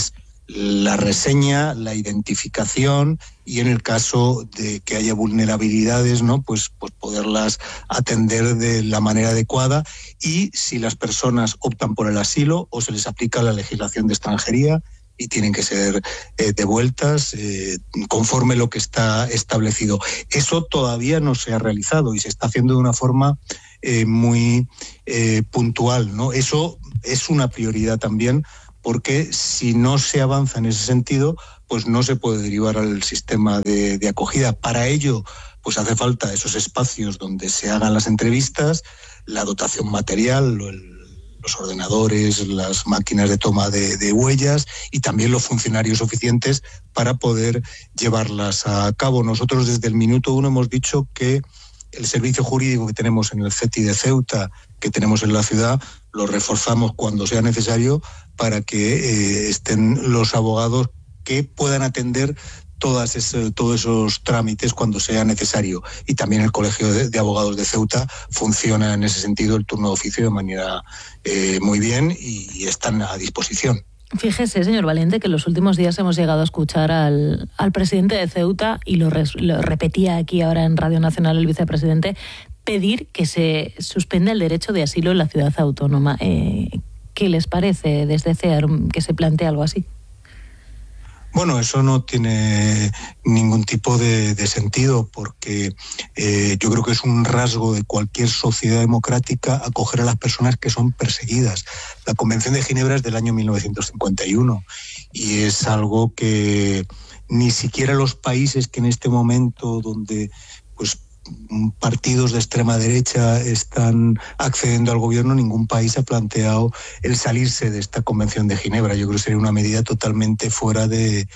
la reseña, la identificación y en el caso de que haya vulnerabilidades, ¿no? Pues poderlas atender de la manera adecuada, y si las personas optan por el asilo o se les aplica la legislación de extranjería y tienen que ser devueltas conforme lo que está establecido. Eso todavía no se ha realizado y se está haciendo de una forma muy puntual, ¿no? Eso es una prioridad también, porque si no se avanza en ese sentido, pues no se puede derivar al sistema de acogida. Para ello, pues hace falta esos espacios donde se hagan las entrevistas, la dotación material, los ordenadores, las máquinas de toma de huellas y también los funcionarios suficientes para poder llevarlas a cabo. Nosotros desde el minuto 1 hemos dicho que el servicio jurídico que tenemos en el CETI de Ceuta, que tenemos en la ciudad, lo reforzamos cuando sea necesario para que estén los abogados que puedan atender todos esos trámites cuando sea necesario. Y también el Colegio de Abogados de Ceuta funciona en ese sentido, el turno de oficio, de manera muy bien y están a disposición. Fíjese, señor Valiente, que en los últimos días hemos llegado a escuchar al presidente de Ceuta, y lo repetía aquí ahora en Radio Nacional el vicepresidente, pedir que se suspenda el derecho de asilo en la ciudad autónoma. ¿Qué les parece desde CEAR que se plantee algo así? Bueno, eso no tiene ningún tipo de sentido, porque yo creo que es un rasgo de cualquier sociedad democrática acoger a las personas que son perseguidas. La Convención de Ginebra es del año 1951 y es algo que ni siquiera los países que en este momento, donde pues partidos de extrema derecha están accediendo al gobierno, ningún país ha planteado el salirse de esta Convención de Ginebra. Yo creo que sería una medida totalmente fuera de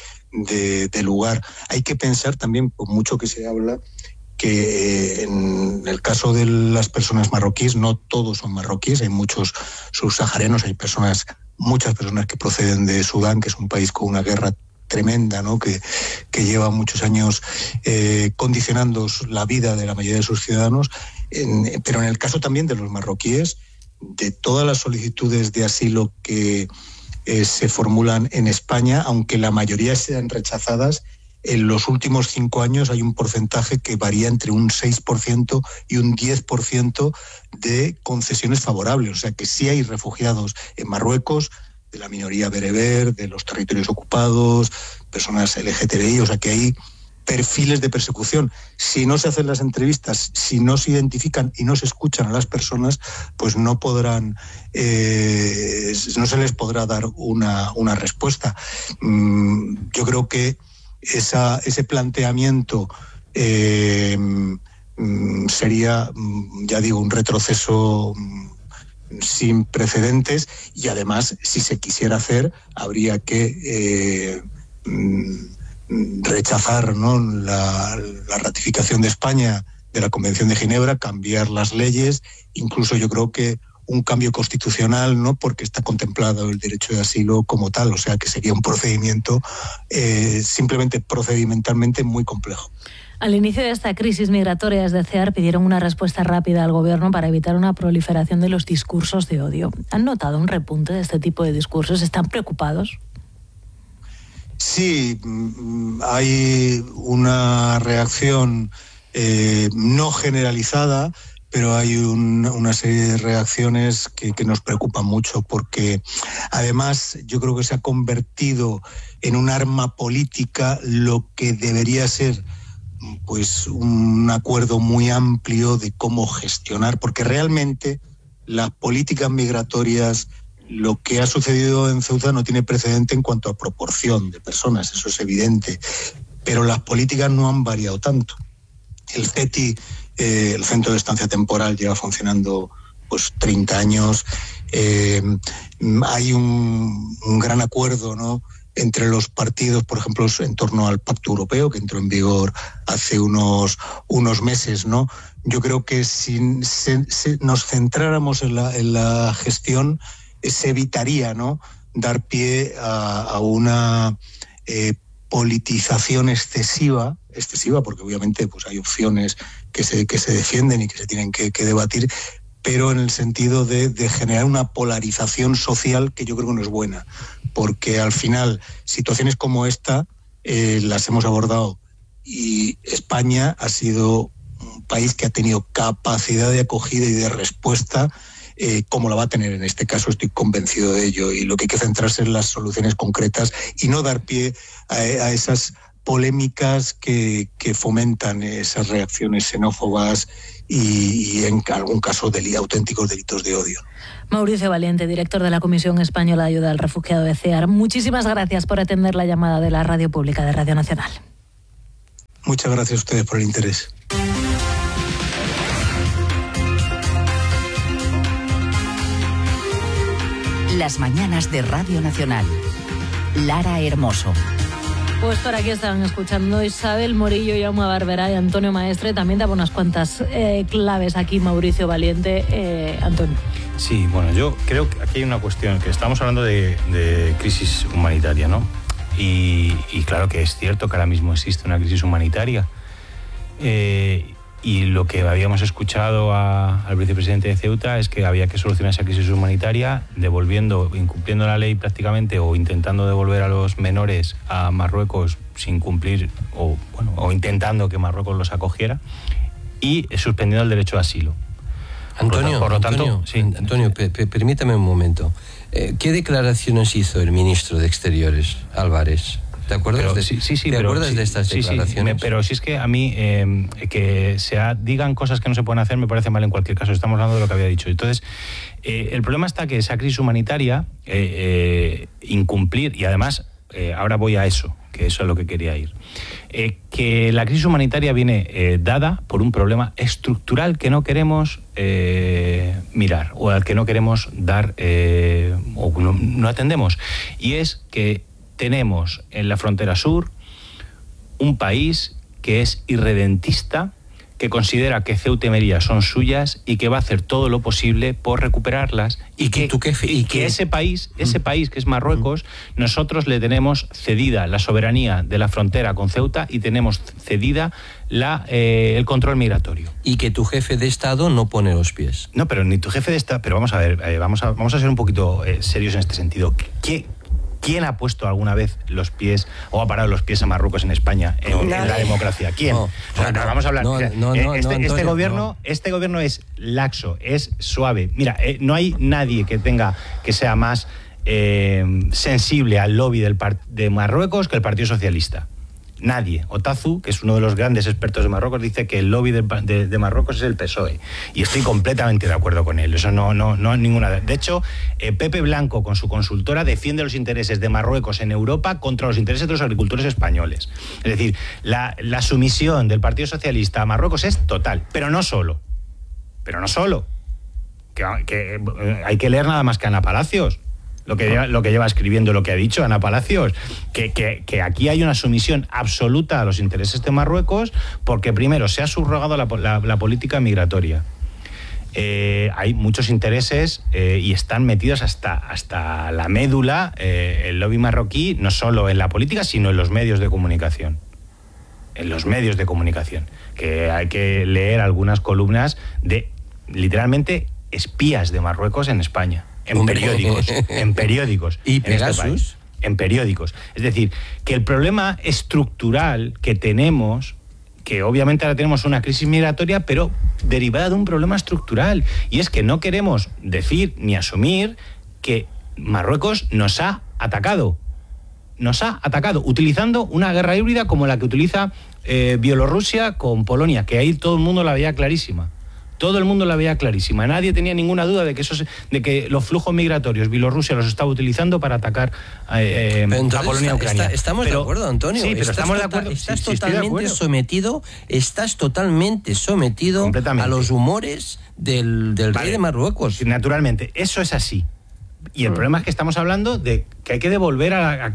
lugar. Hay que pensar también, por mucho que se habla, que en el caso de las personas marroquíes, no todos son marroquíes, hay muchos subsaharianos, hay muchas personas que proceden de Sudán, que es un país con una guerra tremenda, ¿no? que lleva muchos años condicionando la vida de la mayoría de sus ciudadanos, pero en el caso también de los marroquíes, de todas las solicitudes de asilo que se formulan en España, aunque la mayoría sean rechazadas, en los últimos 5 años hay un porcentaje que varía entre un 6% y un 10% de concesiones favorables. O sea que sí hay refugiados en Marruecos, de la minoría bereber, de los territorios ocupados, personas LGTBI, o sea que hay perfiles de persecución. Si no se hacen las entrevistas, si no se identifican y no se escuchan a las personas, pues no se les podrá dar una respuesta. Yo creo que ese planteamiento sería, ya digo, un retroceso sin precedentes, y además, si se quisiera hacer, habría que rechazar, ¿no?, la ratificación de España de la Convención de Ginebra, cambiar las leyes, incluso yo creo que un cambio constitucional, ¿no?, porque está contemplado el derecho de asilo como tal, o sea que sería un procedimiento simplemente procedimentalmente muy complejo. Al inicio de esta crisis migratoria, desde CEAR pidieron una respuesta rápida al gobierno para evitar una proliferación de los discursos de odio. ¿Han notado un repunte de este tipo de discursos? ¿Están preocupados? Sí, hay una reacción no generalizada, pero hay una serie de reacciones que nos preocupan mucho, porque además yo creo que se ha convertido en un arma política lo que debería ser pues un acuerdo muy amplio de cómo gestionar, porque realmente las políticas migratorias, lo que ha sucedido en Ceuta no tiene precedente en cuanto a proporción de personas, eso es evidente, pero las políticas no han variado tanto. El CETI, el Centro de Estancia Temporal, lleva funcionando pues 30 años, hay un gran acuerdo, ¿no?, entre los partidos, por ejemplo, en torno al Pacto Europeo, que entró en vigor hace unos meses, ¿no? Yo creo que si nos centráramos en la gestión, se evitaría, ¿no?, dar pie a una politización excesiva, porque obviamente pues hay opciones que se defienden y que se tienen que debatir, pero en el sentido de generar una polarización social que yo creo que no es buena, porque al final situaciones como esta las hemos abordado y España ha sido un país que ha tenido capacidad de acogida y de respuesta, como la va a tener en este caso, estoy convencido de ello, y lo que hay que centrarse en las soluciones concretas y no dar pie a esas polémicas que fomentan esas reacciones xenófobas y en algún caso auténticos delitos de odio. Mauricio Valiente, director de la Comisión Española de Ayuda al Refugiado de CEAR, muchísimas gracias por atender la llamada de la Radio Pública de Radio Nacional. Muchas gracias a ustedes por el interés. Las mañanas de Radio Nacional. Lara Hermoso. Pues por aquí estaban escuchando Isabel Morillo, Jaume Barberá y Antonio Maestre. También daba unas cuantas claves aquí Mauricio Valiente. Antonio. Sí, bueno, yo creo que aquí hay una cuestión, que estamos hablando de crisis humanitaria, ¿no? Y claro que es cierto que ahora mismo existe una crisis humanitaria. Y lo que habíamos escuchado al vicepresidente de Ceuta es que había que solucionar esa crisis humanitaria incumpliendo la ley prácticamente, o intentando devolver a los menores a Marruecos sin cumplir, o intentando que Marruecos los acogiera, y suspendiendo el derecho de asilo. Antonio, permítame un momento. ¿Qué declaraciones hizo el ministro de Exteriores, Álvarez? ¿Te acuerdas de estas declaraciones? Pero si es que a mí que digan cosas que no se pueden hacer me parece mal en cualquier caso. Estamos hablando de lo que había dicho. Entonces, el problema está que esa crisis humanitaria, incumplir, y además, ahora voy a eso, que eso es lo que quería ir, que la crisis humanitaria viene dada por un problema estructural que no queremos mirar, o al que no queremos dar, o no atendemos, y es que tenemos en la frontera sur un país que es irredentista, que considera que Ceuta y Melilla son suyas y que va a hacer todo lo posible por recuperarlas, y que ese país que es Marruecos, nosotros le tenemos cedida la soberanía de la frontera con Ceuta y tenemos cedida el control migratorio. Y que tu jefe de Estado no pone los pies. No, pero ni tu jefe de Estado... Pero vamos a ver, vamos a ser un poquito serios en este sentido. ¿Quién ha puesto alguna vez los pies o ha parado los pies a Marruecos en España en la democracia? ¿Quién? Vamos a hablar. Este gobierno es laxo, es suave. Mira, no hay nadie que sea más sensible al lobby de Marruecos que el Partido Socialista. Nadie. Otazu, que es uno de los grandes expertos de Marruecos, dice que el lobby de Marruecos es el PSOE. Y estoy completamente de acuerdo con él. Eso no hay ninguna... De hecho, Pepe Blanco, con su consultora, defiende los intereses de Marruecos en Europa contra los intereses de los agricultores españoles. Es decir, la sumisión del Partido Socialista a Marruecos es total. Pero no solo. Que hay que leer nada más que Ana Palacios. Lo que lleva escribiendo, lo que ha dicho Ana Palacios, que aquí hay una sumisión absoluta a los intereses de Marruecos, porque primero se ha subrogado la política migratoria. Hay muchos intereses y están metidos hasta la médula el lobby marroquí, no solo en la política, sino en los medios de comunicación. Que hay que leer algunas columnas de, literalmente, espías de Marruecos en España. En periódicos. ¿Y Pegasus? En periódicos. Es decir, que el problema estructural que tenemos, que obviamente ahora tenemos una crisis migratoria, pero derivada de un problema estructural, y es que no queremos decir ni asumir que Marruecos nos ha atacado utilizando una guerra híbrida como la que utiliza Bielorrusia con Polonia, que ahí todo el mundo la veía clarísima. Nadie tenía ninguna duda de que los flujos migratorios Bielorrusia los estaba utilizando para atacar a Polonia y Ucrania. Estamos de acuerdo, Antonio. Sí, pero estamos de acuerdo. Estás totalmente sometido a los humores del rey de Marruecos. Naturalmente, eso es así. Y el problema es que estamos hablando de que hay que devolver a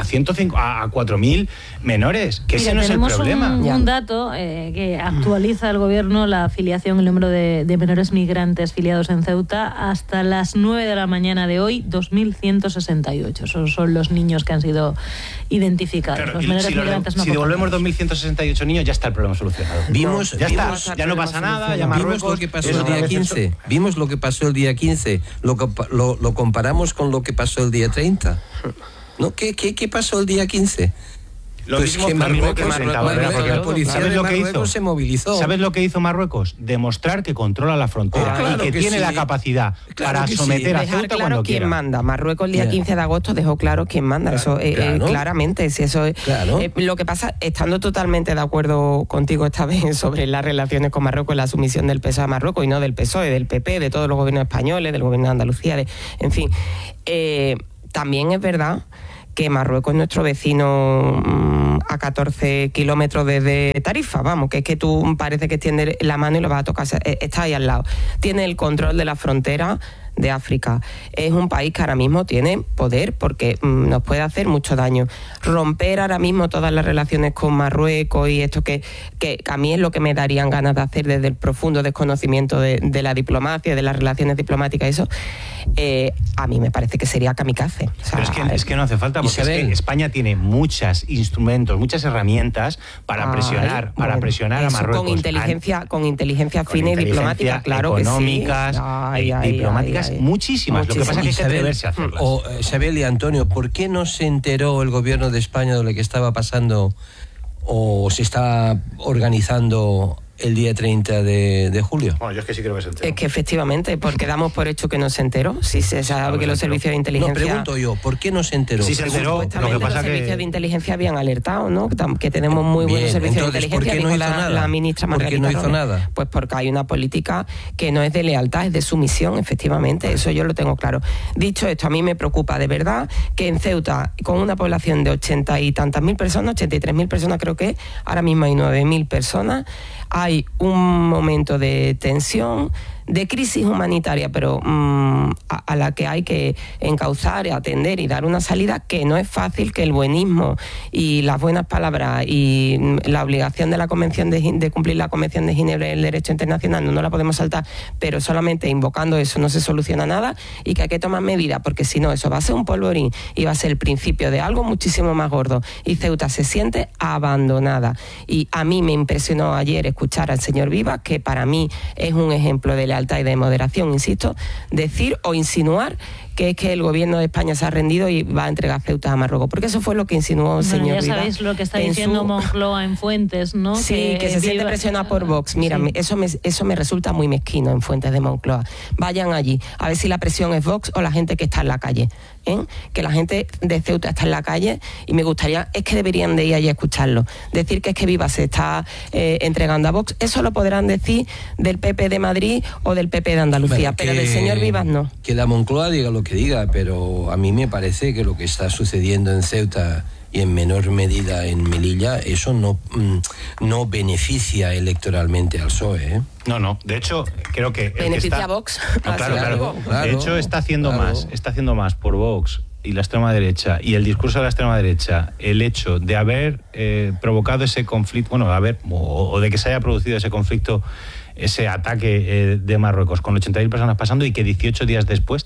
4.000 menores, que ese no es el problema. Tenemos un dato que actualiza el gobierno la afiliación, el número de menores migrantes filiados en Ceuta. Hasta las 9 de la mañana de hoy, 2.168. Esos son los niños que han sido identificados. Claro, los menores migrantes no. Si devolvemos 2.168 niños, ya está el problema solucionado. Ya no pasa nada, ya Marruecos. Vimos lo que pasó el día 15. Vimos lo que pasó el día 15. Lo comparamos con lo que pasó el día 30. ¿No? ¿Qué pasó el día 15? Lo mismo que Marruecos. La policía de Marruecos se movilizó. ¿Sabes lo que hizo Marruecos? Demostrar que controla la frontera y que tiene la capacidad para someter a Ceuta cuando quiera. Quién manda. Marruecos el día 15 de agosto dejó claro quién manda. Eso claramente. Si eso es, lo que pasa, estando totalmente de acuerdo contigo esta vez sobre las relaciones con Marruecos, la sumisión del PSOE a Marruecos y no del PSOE, del PP, de todos los gobiernos españoles, del gobierno de Andalucía, en fin. También es verdad que Marruecos es nuestro vecino a 14 kilómetros desde Tarifa, vamos, que es que tú parece que extiendes la mano y lo vas a tocar, está ahí al lado. Tiene el control de la frontera de África. Es un país que ahora mismo tiene poder porque nos puede hacer mucho daño. Romper ahora mismo todas las relaciones con Marruecos y esto que a mí es lo que me darían ganas de hacer desde el profundo desconocimiento de la diplomacia, de las relaciones diplomáticas, eso, a mí me parece que sería kamikaze. O sea, pero es que no hace falta, porque es que España tiene muchos instrumentos, muchas herramientas para presionar a Marruecos. Con inteligencia fina y diplomática, claro que sí. Económicas, diplomáticas, muchísimas. Lo que pasa es que hay que atreverse a hacerlas. Isabel y Antonio, ¿por qué no se enteró el gobierno de España de lo que estaba pasando o se está organizando el día 30 de julio? Bueno, yo es que sí creo que se enteró. Es que efectivamente, porque damos por hecho que no se enteró. Si se sabe que los servicios de inteligencia... No, pregunto yo, ¿por qué no se enteró? Sí se enteró, lo que pasa los servicios de inteligencia habían alertado, ¿no? Que tenemos muy buenos servicios de inteligencia. ¿Por qué no hizo nada? La ministra ¿Por qué no hizo nada? Pues porque hay una política que no es de lealtad, es de sumisión, efectivamente. Eso yo lo tengo claro. Dicho esto, a mí me preocupa de verdad que en Ceuta, con una población de 80 y tantas mil personas, 83.000 personas creo que, ahora mismo hay 9.000 personas, hay un momento de tensión, de crisis humanitaria, pero a la que hay que encauzar, atender y dar una salida, que no es fácil, que el buenismo y las buenas palabras y la obligación de la Convención de cumplir la Convención de Ginebra y el derecho internacional no la podemos saltar, pero solamente invocando eso no se soluciona nada, y que hay que tomar medidas, porque si no eso va a ser un polvorín y va a ser el principio de algo muchísimo más gordo, y Ceuta se siente abandonada. Y a mí me impresionó ayer escuchar al señor Vivas, que para mí es un ejemplo de lealtad y de moderación, insisto, decir o insinuar que es que el gobierno de España se ha rendido y va a entregar Ceuta a Marruecos, porque eso fue lo que insinuó el señor Vivas. Ya sabéis lo que está diciendo Moncloa en Fuentes, ¿no? Sí, que se siente presionado por Vox. Mira, sí. eso me resulta muy mezquino en Fuentes de Moncloa. Vayan allí, a ver si la presión es Vox o la gente que está en la calle. Que la gente de Ceuta está en la calle, y me gustaría, es que deberían de ir allí a escucharlo. Decir que es que Vivas se está entregando a Vox, eso lo podrán decir del PP de Madrid o del PP de Andalucía, bueno, pero del señor Vivas no. Que la Moncloa diga lo que diga, pero a mí me parece que lo que está sucediendo en Ceuta y en menor medida en Melilla, eso no beneficia electoralmente al PSOE, ¿eh? No, de hecho, creo que... ¿Beneficia a Vox? No, claro. De hecho, está haciendo más por Vox y la extrema derecha, y el discurso de la extrema derecha, el hecho de haber provocado ese conflicto, o de que se haya producido ese conflicto, ese ataque de Marruecos con 80.000 personas pasando, y que 18 días después,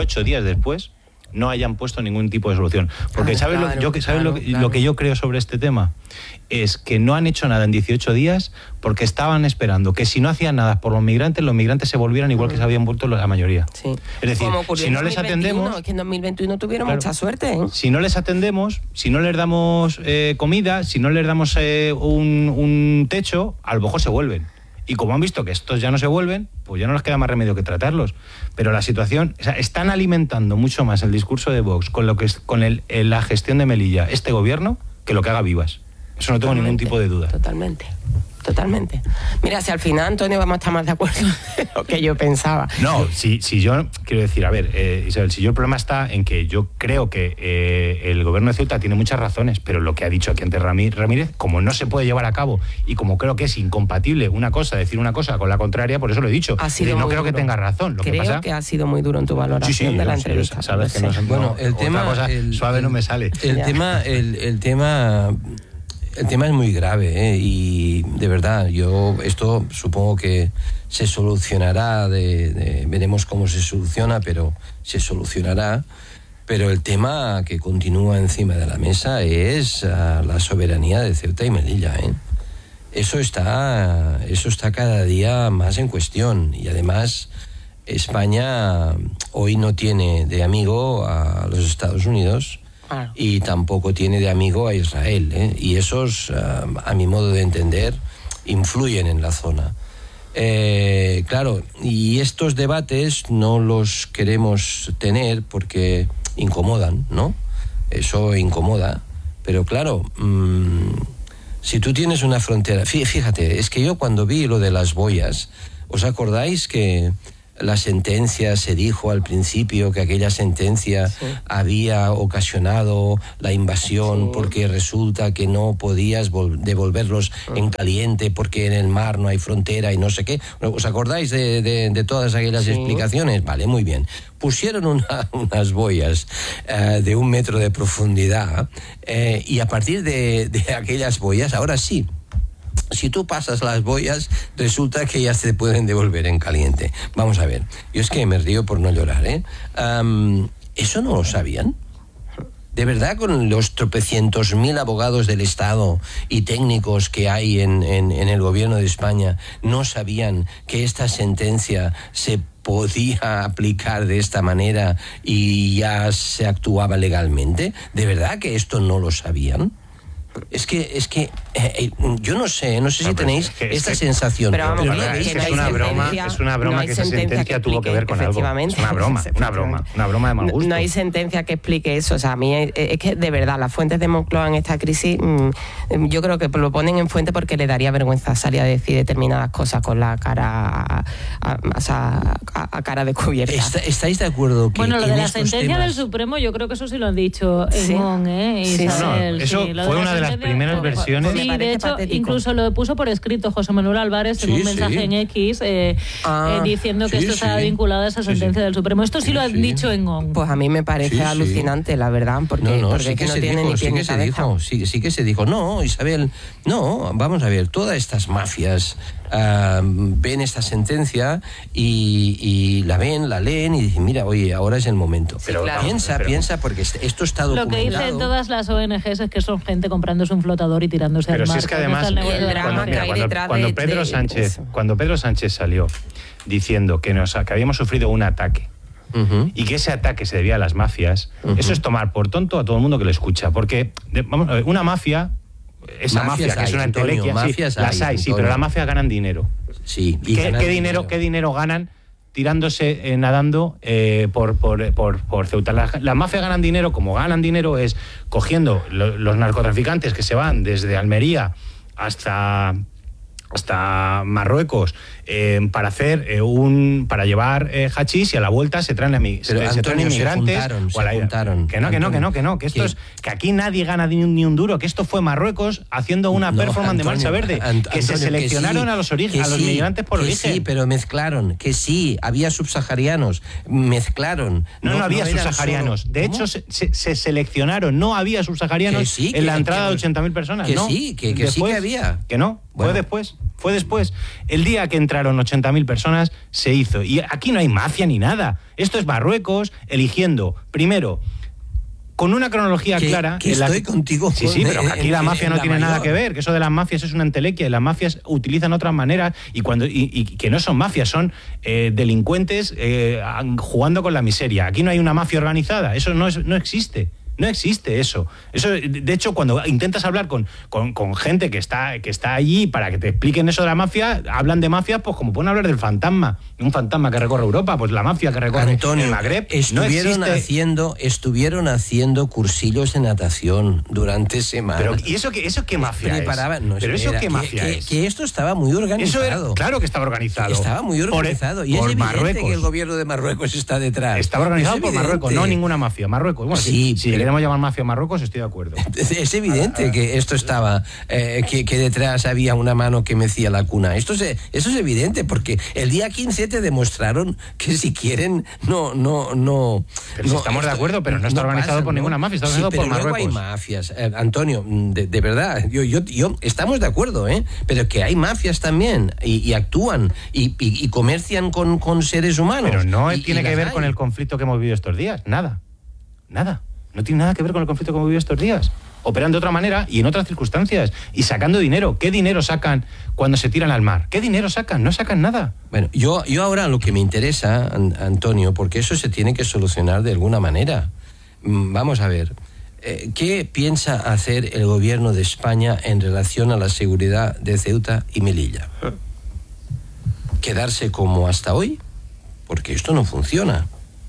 no hayan puesto ningún tipo de solución. Porque lo que yo creo sobre este tema es que no han hecho nada en 18 días porque estaban esperando que si no hacían nada por los migrantes se volvieran igual que se habían vuelto la mayoría. Sí. Es decir, si no les atendemos... Es que en 2021 tuvieron mucha suerte, ¿eh? Si no les atendemos, si no les damos comida, si no les damos un techo, a lo mejor se vuelven. Y como han visto que estos ya no se vuelven, pues ya no les queda más remedio que tratarlos. Pero la situación... están alimentando mucho más el discurso de Vox con la gestión de Melilla, este gobierno, que lo que haga Vivas. Eso no tengo ningún tipo de duda. Totalmente. totalmente. Mira, si al final, Antonio, vamos a estar más de acuerdo de lo que yo pensaba. No, si yo quiero decir, a ver, Isabel, si yo el problema está en que yo creo que el gobierno de Ceuta tiene muchas razones, pero lo que ha dicho aquí antes Ramírez, como no se puede llevar a cabo y como creo que es incompatible una cosa, decir una cosa con la contraria, por eso lo he dicho. No creo que tenga razón. Creo que ha sido muy duro en tu valoración de la entrevista. Sabes que bueno, el tema, cosa suave no me sale. El tema es muy grave, y de verdad, esto supongo que se solucionará, veremos cómo se soluciona, pero se solucionará. Pero el tema que continúa encima de la mesa es la soberanía de Ceuta y Melilla, Eso está cada día más en cuestión, y además España hoy no tiene de amigo a los Estados Unidos y tampoco tiene de amigo a Israel, y esos, a mi modo de entender, influyen en la zona. Claro, y estos debates no los queremos tener porque incomodan, ¿no? Eso incomoda, pero claro, si tú tienes una frontera... Fíjate, es que yo cuando vi lo de las boyas, ¿os acordáis que la sentencia, se dijo al principio que aquella sentencia había ocasionado la invasión porque resulta que no podías devolverlos en caliente porque en el mar no hay frontera y no sé qué? ¿Os acordáis de todas aquellas explicaciones? Vale, muy bien. Pusieron unas boyas de 1 metro de profundidad, y a partir de aquellas boyas, ahora sí, si tú pasas las boyas, resulta que ya se pueden devolver en caliente. Vamos a ver, yo es que me río por no llorar, ¿Eso no lo sabían? ¿De verdad, con los tropecientos mil abogados del Estado y técnicos que hay en el gobierno de España, no sabían que esta sentencia se podía aplicar de esta manera y ya se actuaba legalmente? ¿De verdad que esto no lo sabían? Es que yo no sé si tenéis esta sensación. Pero vamos, es una broma que esa sentencia tuvo que ver con algo. Es una broma de mal gusto. No hay sentencia que explique eso. O sea, a mí es que de verdad las fuentes de Moncloa en esta crisis, yo creo que lo ponen en fuente porque le daría vergüenza salir a decir determinadas cosas con la cara a cara descubierta. ¿Estáis de acuerdo que lo de la sentencia del Supremo, yo creo que eso sí lo han dicho en ON, Isabel. Eso fue una de las primeras versiones. Sí, de hecho, incluso lo puso por escrito José Manuel Álvarez en un mensaje en X diciendo que esto estaba vinculado a esa sentencia del Supremo. Esto sí lo han dicho en ON. Pues a mí me parece alucinante, la verdad, porque sí que no se tiene dijo, ni pie ni cabeza. Sí que se dijo. No, Isabel, no, vamos a ver, todas estas mafias ven esta sentencia y la ven, la leen y dicen, mira, oye, ahora es el momento. Pero piensa, porque esto está documentado. Lo que dicen todas las ONGs es que son gente comprándose un flotador y tirándose al mar. Pero si es que además, cuando Pedro Sánchez salió diciendo que habíamos sufrido un ataque, y que ese ataque se debía a las mafias, eso es tomar por tonto a todo el mundo que lo escucha, porque vamos a ver, una mafia, esa mafia que es una entelequia, las hay, pero las mafias ganan dinero. Sí. ¿Qué dinero ganan tirándose, nadando por Ceuta? Las mafias ganan dinero, como ganan dinero es cogiendo los narcotraficantes que se van desde Almería hasta Marruecos para llevar hachís, y a la vuelta se traen inmigrantes. Que esto es que aquí nadie gana ni un duro, que esto fue Marruecos haciendo una performance de marcha verde, que se seleccionaron a los migrantes por origen. Sí, pero mezclaron, que sí, había subsaharianos, mezclaron. No había subsaharianos. De hecho, se seleccionaron, no había subsaharianos en la entrada de 80.000 personas. Que sí que había. Que no, fue después. El día que entraron 80.000 personas, se hizo. Y aquí no hay mafia ni nada. Esto es Marruecos eligiendo, primero, con una cronología clara... Estoy contigo. Sí, pero aquí la mafia no tiene nada que ver, que eso de las mafias es una entelequia, y las mafias utilizan otras maneras, y que no son mafias, son delincuentes jugando con la miseria. Aquí no hay una mafia organizada, eso no existe. No existe eso. De hecho, cuando intentas hablar con gente que está allí para que te expliquen eso de la mafia, hablan de mafia, pues como pueden hablar del fantasma. Un fantasma que recorre Europa, pues la mafia que recorre el Magreb. Estuvieron haciendo cursillos de natación durante semanas. Pero ¿y eso qué mafia es? Pero eso qué mafia es. Que esto estaba muy organizado. Claro que estaba organizado. Estaba muy organizado. Y es evidente Marruecos. Que el gobierno de Marruecos está detrás. Estaba organizado por Marruecos, no ninguna mafia. Marruecos. Bueno, sí, si le queremos llamar mafia a Marruecos, estoy de acuerdo. Es evidente que esto estaba, que detrás había una mano que mecía la cuna. Eso es evidente, porque el día 15 te demostraron que si quieren, no. Pero si estamos de acuerdo, pero no está organizado por ninguna mafia, está organizado por Marruecos. Hay mafias, Antonio, de verdad, yo estamos de acuerdo, pero que hay mafias también, y actúan, y comercian con seres humanos. Pero no tiene que ver con el conflicto que hemos vivido estos días, nada. No tiene nada que ver con el conflicto que hemos vivido estos días. Operan de otra manera y en otras circunstancias y sacando dinero. ¿Qué dinero sacan cuando se tiran al mar? ¿Qué dinero sacan? No sacan nada. Bueno, yo ahora lo que me interesa, Antonio, porque eso se tiene que solucionar de alguna manera. Vamos a ver, ¿qué piensa hacer el gobierno de España en relación a la seguridad de Ceuta y Melilla? ¿Quedarse como hasta hoy? Porque esto no funciona.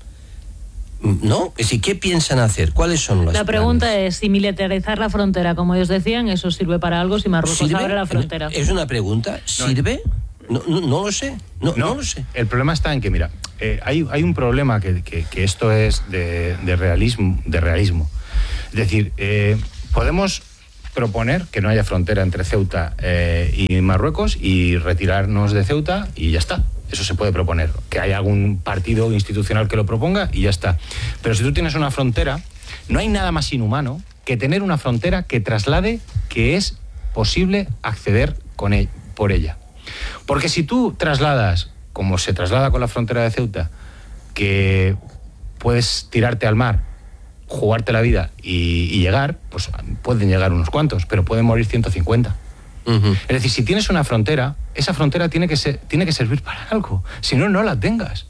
¿No? ¿Qué piensan hacer? ¿Cuáles son los La pregunta planes? Es si militarizar la frontera, como ellos decían, ¿eso sirve para algo si Marruecos abre la frontera? ¿Es una pregunta? ¿Sirve? No lo sé. No lo sé. El problema está en que, mira, hay un problema que esto es de realismo. Es decir, podemos proponer que no haya frontera entre Ceuta y Marruecos y retirarnos de Ceuta y ya está. Eso se puede proponer, que haya algún partido institucional que lo proponga y ya está. Pero si tú tienes una frontera, no hay nada más inhumano que tener una frontera que traslade que es posible acceder por ella. Porque si tú trasladas, como se traslada con la frontera de Ceuta, que puedes tirarte al mar, jugarte la vida y llegar, pues pueden llegar unos cuantos, pero pueden morir 150. Uh-huh. Es decir, si tienes una frontera, esa frontera tiene que servir para algo. Si no, no la tengas.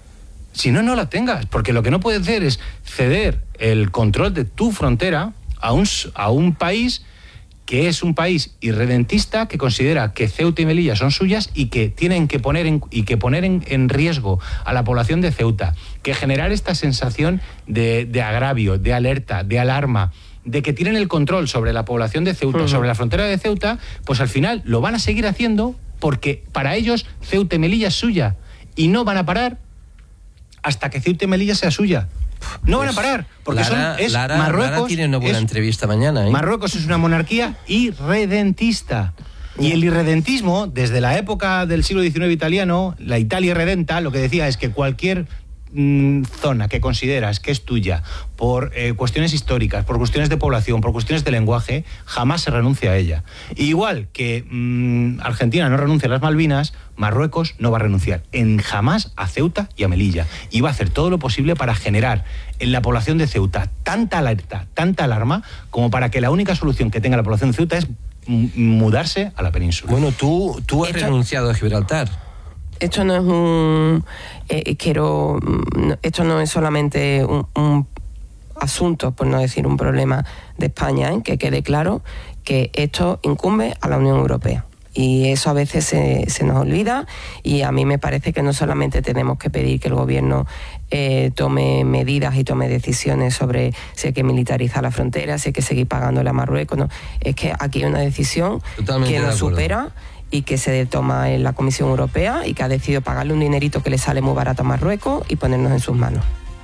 Porque lo que no puedes hacer es ceder el control de tu frontera a un país que es un país irredentista, que considera que Ceuta y Melilla son suyas y que tienen que poner en riesgo a la población de Ceuta, que generar esta sensación de agravio, de alerta, de alarma, de que tienen el control sobre la población de Ceuta, sobre la frontera de Ceuta, pues al final lo van a seguir haciendo porque para ellos Ceuta y Melilla es suya y no van a parar hasta que Ceuta y Melilla sea suya. No van a parar, porque Marruecos. Lara tiene una buena entrevista mañana, ¿eh? Marruecos es una monarquía irredentista. Y el irredentismo, desde la época del siglo XIX italiano, la Italia irredenta, lo que decía es que cualquier zona que consideras que es tuya por cuestiones históricas, por cuestiones de población, por cuestiones de lenguaje, jamás se renuncia a ella. Y igual que Argentina no renuncia a las Malvinas, Marruecos no va a renunciar jamás a Ceuta y a Melilla. Y va a hacer todo lo posible para generar en la población de Ceuta tanta alerta, tanta alarma, como para que la única solución que tenga la población de Ceuta es mudarse a la península. Bueno, tú has renunciado a Gibraltar. Esto no es esto no es solamente un asunto, por no decir un problema de España, que quede claro que esto incumbe a la Unión Europea. Y eso a veces se nos olvida, y a mí me parece que no solamente tenemos que pedir que el gobierno tome medidas y tome decisiones sobre si hay que militarizar la frontera, si hay que seguir pagándole a Marruecos, no. Es que aquí hay una decisión totalmente que nos supera y que se toma en la Comisión Europea y que ha decidido pagarle un dinerito que le sale muy barato a Marruecos y ponernos en sus manos.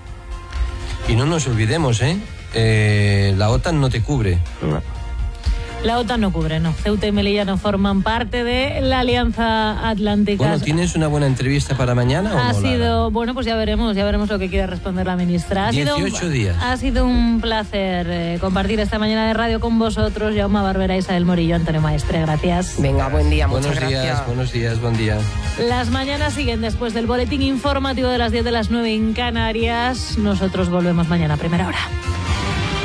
Y no nos olvidemos, la OTAN no te cubre. No. La OTAN no cubre, no. Ceuta y Melilla no forman parte de la Alianza Atlántica. Bueno, ¿tienes una buena entrevista para mañana o no? Ha sido, bueno, pues ya veremos lo que quiere responder la ministra. 18 días. Ha sido un placer compartir esta mañana de radio con vosotros. Jaume Barbera, Isabel Morillo, Antonio Maestre, gracias. Venga, buen día, muchas gracias. Buenos días, buen día. Las mañanas siguen después del boletín informativo de las 10 de las 9 en Canarias. Nosotros volvemos mañana a primera hora.